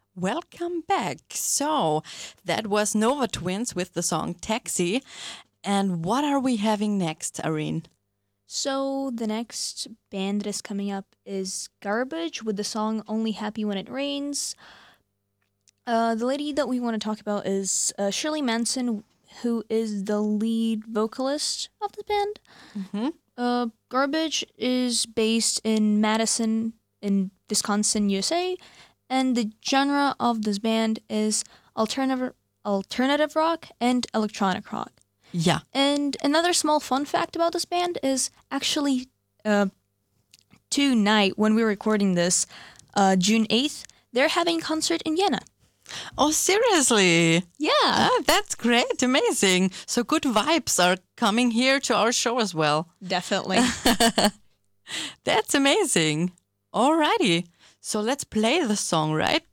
Welcome back. So that was Nova Twins with the song Taxi. And what are we having next, Irene? So the next band that is coming up is Garbage with the song Only Happy When It Rains. The lady that we want to talk about is Shirley Manson, who is the lead vocalist of the band. Garbage is based in Madison, in Wisconsin, USA, and the genre of this band is alternative rock and electronic rock. Yeah. And another small fun fact about this band is actually tonight, when we're recording this, June 8th, they're having a concert in Vienna. Oh, seriously? Yeah. Ah, that's great. Amazing. So good vibes are coming here to our show as well. Definitely. That's amazing. Alrighty. So let's play the song, right?